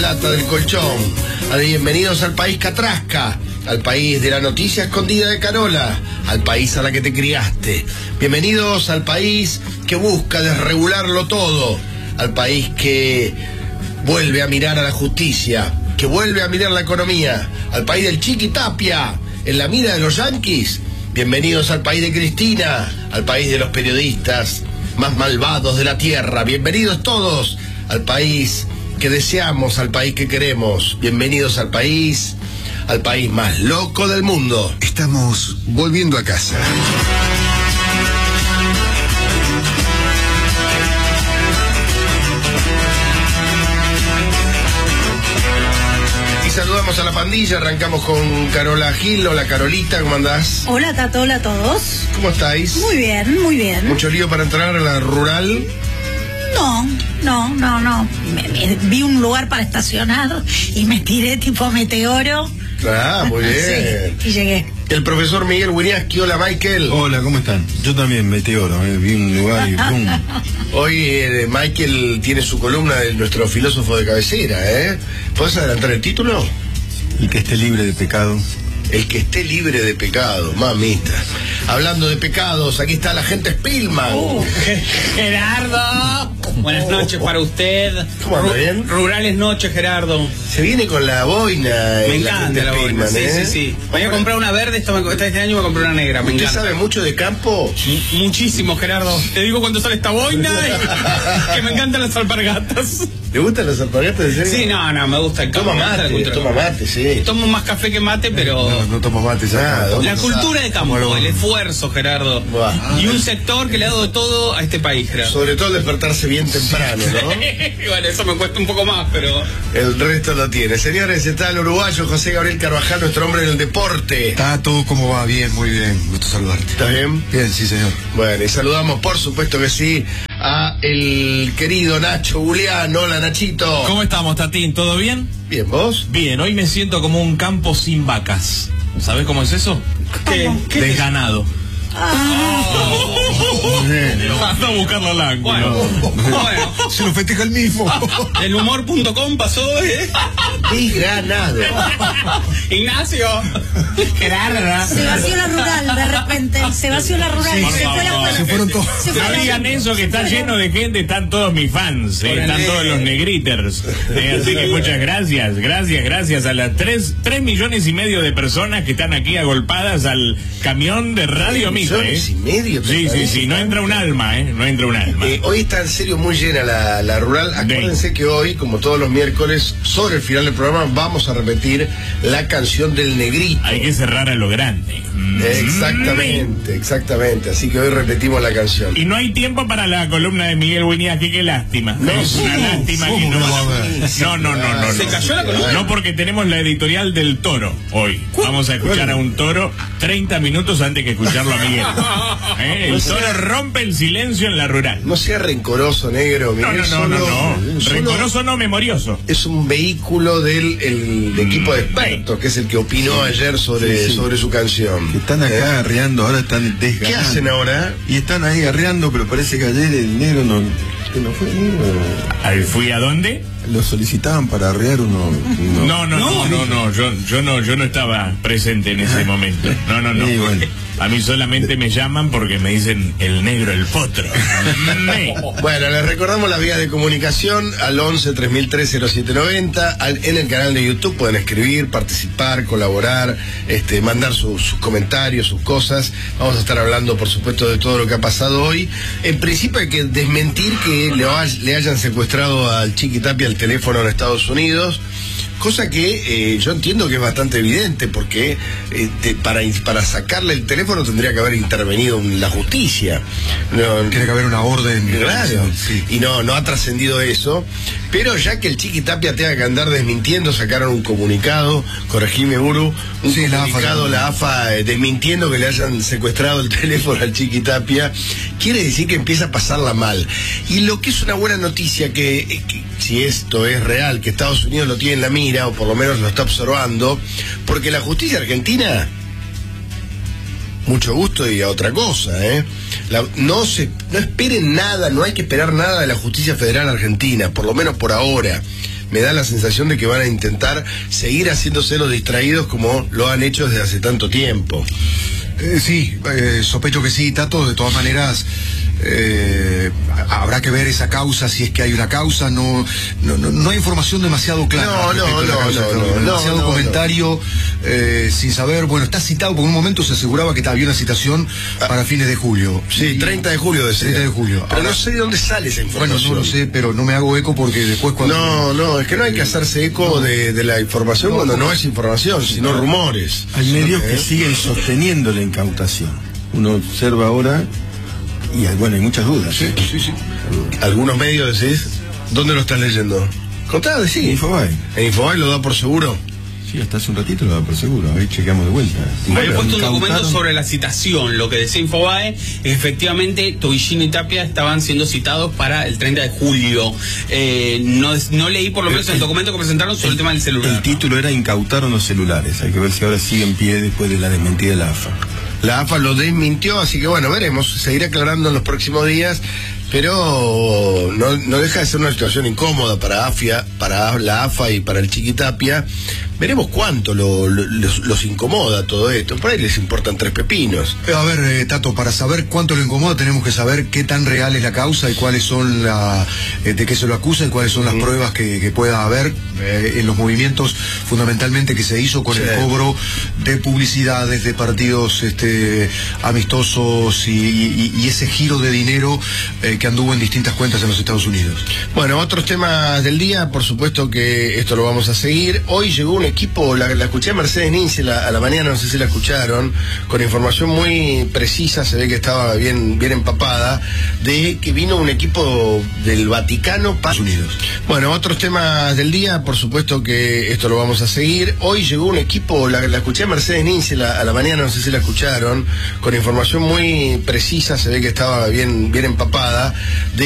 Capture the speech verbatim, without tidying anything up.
Plata del colchón. Bienvenidos al país Catrasca, al país de la noticia escondida de Carola, al país a la que te criaste. Bienvenidos al país que busca desregularlo todo, al país que vuelve a mirar a la justicia, que vuelve a mirar la economía, al país del Chiqui Tapia, en la mira de los yanquis. Bienvenidos al país de Cristina, al país de los periodistas más malvados de la tierra. Bienvenidos todos al país que deseamos, al país que queremos. Bienvenidos al país, al país más loco del mundo. Estamos volviendo a casa. Y saludamos a la pandilla, arrancamos con Carola Gil. Hola Carolita, ¿cómo andás? Hola Tato, hola a todos. ¿Cómo estáis? Muy bien, muy bien. ¿Mucho lío para entrar a la rural? No, no, no, no. Me, me, vi un lugar para estacionar y me tiré tipo meteoro. Ah, muy bien. Sí, y llegué. El profesor Miguel Winiaski. Hola Michael. Hola, ¿cómo están? Yo también, meteoro, eh, vi un lugar y pum. Hoy eh, Michael tiene su columna de nuestro filósofo de cabecera, ¿eh? ¿Puedes adelantar el título? Y que esté libre de pecado. El que esté libre de pecado, mamita. Hablando de pecados, aquí está la gente Spillman. Uh, Gerardo, buenas noches para usted. ¿Cómo anda, bien? Rurales noches, Gerardo. Se viene con la boina. Me la encanta la boina, sí, ¿eh? sí, sí. Voy a comprar una verde, esta, este año voy a comprar una negra, me ¿Usted encanta. sabe mucho de campo? M muchísimo, Gerardo. Te digo cuándo sale esta boina y que me encantan las alpargatas. ¿Le gustan las alpargatas, en serio? Sí, no, no, me gusta el campo. Toma me gusta la mate, cultura. toma mate, sí. Tomo más café que mate, pero... No, no tomo mate ya. Ah, La cultura de campo, Bueno, el esfuerzo, Gerardo. Buah. Y un sector que le ha dado de todo a este país, Gerardo. Sobre todo despertarse bien temprano, ¿no? Bueno, eso me cuesta un poco más, pero... El resto lo tiene. Señores, está el uruguayo José Gabriel Carvajal, nuestro hombre en el deporte. Tato, ¿cómo va? Bien, muy bien. Gusto saludarte. ¿Estás bien? Bien, sí, señor. Bueno, y saludamos, por supuesto que sí, a el querido Nacho Julián. Hola, Nachito. ¿Cómo estamos, Tatín? ¿Todo bien? Bien, ¿vos? Bien, hoy me siento como un campo sin vacas. ¿Sabés cómo es eso? ¿Qué? ¿Qué? Desganado. Anda a buscarlo al ángulo. Bueno, bueno. Se lo festeja el mismo. El humor punto com pasó, ¿eh? Desgranado. Ignacio. Gerardo. Se vació la rural de repente. Se vació la rural. Sí, se por fue la favor. buena. Se fueron todos. Se fue No la- digan eso, que está lleno de gente, están todos mis fans, eh, están todos los negriters. Eh, así que muchas gracias, gracias, gracias a las tres, tres millones y medio de personas que están aquí agolpadas al camión de Radio Mito. Eh. Millones y medio. Sí, sí, sí, no entra un alma, eh, no entra un alma. Eh, hoy está en serio muy llena la, la rural. Acuérdense que hoy, como todos los miércoles, sobre el final del programa, vamos a repetir la canción del negrito. Hay que cerrar a lo grande. Exactamente, exactamente. Así que hoy repetimos la canción. Y no hay tiempo para la columna de Miguel Winiaski, qué lástima. No, es una ¿cómo? lástima que ¿Cómo no. no va a haber? No, no, no, no. ¿Se no. cayó la columna? No, porque tenemos la editorial del Toro hoy. Vamos a escuchar a un toro treinta minutos antes que escucharlo a Miguel. ¿Eh? El toro rompe el silencio en la rural. No sea rencoroso, negro. No, Miguel, no, no, no, solo- no. solo Rencoroso no, memorioso. Es un vehículo del el equipo de expertos, que es el que opinó ayer sobre, Sí, sí. sobre su canción. Que están acá ¿Eh? arreando, ahora están desganando. ¿Qué hacen ahora? Y están ahí arreando, pero parece que ayer el negro no... ¿Que no fue negro? Ahí fui a dónde? Lo solicitaban para arrear uno... uno- No, no, no, no, no, yo, yo no, yo no estaba presente en ese momento. No, no, no. Sí, bueno. A mí solamente me llaman porque me dicen el negro, el potro. Me. Bueno, les recordamos las vías de comunicación al once tres mil tres cero siete noventa, al, en el canal de YouTube pueden escribir, participar, colaborar, este, mandar sus, sus comentarios, sus cosas. Vamos a estar hablando, por supuesto, de todo lo que ha pasado hoy. En principio hay que desmentir que le, ha- le hayan secuestrado al Chiqui Tapia el teléfono en Estados Unidos. Cosa que eh, yo entiendo que es bastante evidente, porque eh, te- para, para sacarle el teléfono tendría que haber intervenido la justicia. No, Tiene que haber una orden. Claro, Sí. y no, no ha trascendido eso, pero ya que el Chiqui Tapia tenga que andar desmintiendo, sacaron un comunicado, corregime Uru, un Sí, la AFA comunicado, también. la AFA eh, desmintiendo que le hayan secuestrado el teléfono al Chiqui Tapia, quiere decir que empieza a pasarla mal. Y lo que es una buena noticia, que, eh, que si esto es real, que Estados Unidos lo tiene en la mira, o por lo menos lo está observando, porque la justicia argentina... Mucho gusto y a otra cosa, ¿eh? La- no se, no esperen nada, no hay que esperar nada de la justicia federal argentina, por lo menos por ahora. me da la sensación de que van a intentar seguir haciéndose los distraídos como lo han hecho desde hace tanto tiempo. Eh, sí, eh, sospecho que sí, Tato. De todas maneras, eh, habrá que ver esa causa, si es que hay una causa. No, no, no, no hay información demasiado clara. No, no, respecto a la no, causa, no, Tato. no, demasiado no, no, comentario eh, sin saber. Bueno, está citado, por un momento se aseguraba que había una citación para fines de julio. Sí, Y- treinta de julio decía. treinta de julio. Pero Ahora, no sé de dónde sale esa bueno, información. no lo sé, pero no me hago eco porque después cuando... No, no, es que no hay que hacerse eco No. de, de la información No, cuando no. no es información, sino rumores. Hay medios que ¿Eh? siguen sosteniendo la incautación. Uno observa ahora y hay, bueno, hay muchas dudas. Sí, ¿eh? sí, sí. Algunos medios decís, ¿dónde lo estás leyendo? Contá, decí. Infobae. ¿En Infobae lo da por seguro? Sí, hasta hace un ratito lo da por seguro. Ahí chequeamos de vuelta. Había puesto un documento Incautaron- sobre la citación. Lo que decía Infobae, efectivamente, Tobillino y Tapia estaban siendo citados para el treinta de julio. Eh, no, no leí por lo menos el, El- documento que presentaron sobre el, tema del celular. El título era Incautaron los celulares. Hay que ver si ahora sigue en pie después de la desmentida de la A F A. La A F A lo desmintió, así que bueno, veremos. Se irá aclarando en los próximos días, pero no, no deja de ser una situación incómoda para AFIA, para la A F A y para el Chiquitapia. Veremos cuánto lo- lo- los, los incomoda todo esto. Por ahí les importan tres pepinos. Eh, A ver, eh, Tato, para saber cuánto lo incomoda tenemos que saber qué tan real es la causa y cuáles son la, eh, de qué se lo acusa y cuáles son las Mm. pruebas que, que pueda haber eh, en los movimientos fundamentalmente que se hizo con Sí. el cobro de publicidades de partidos este, amistosos y, y- y ese giro de dinero eh, que anduvo en distintas cuentas en los Estados Unidos. Bueno, otros temas del día, por supuesto que esto lo vamos a seguir. Hoy llegó un equipo, la, la escuché a Mercedes Nince la, a la mañana, no sé si la escucharon, con información muy precisa, se ve que estaba bien, bien empapada, de que vino un equipo del Vaticano para Estados Unidos. Bueno, otros temas del día, por supuesto que esto lo vamos a seguir. Hoy llegó un equipo, la, la escuché a Mercedes Nince la, a la mañana, no sé si la escucharon, con información muy precisa, se ve que estaba bien, bien empapada, de